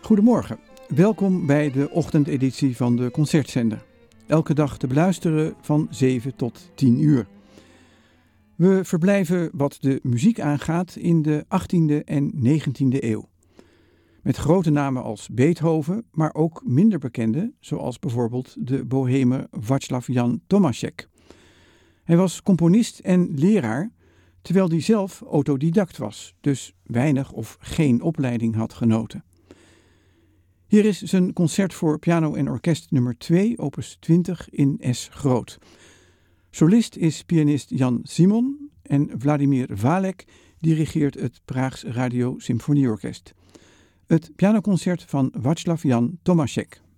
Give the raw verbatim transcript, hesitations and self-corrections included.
Goedemorgen, welkom bij de ochtendeditie van de Concertzender. Elke dag te beluisteren van zeven tot tien uur. We verblijven wat de muziek aangaat in de achttiende en negentiende eeuw. Met grote namen als Beethoven, maar ook minder bekende, zoals bijvoorbeeld de Bohemer Václav Jan Tomášek. Hij was componist en leraar, terwijl hij zelf autodidact was, dus weinig of geen opleiding had genoten. Hier is zijn concert voor piano en orkest nummer twee, opus twintig in S groot. Solist is pianist Jan Simon en Vladimir Válek dirigeert het Praags Radio Symfonieorkest. Het pianoconcert van Václav Jan Tomášek.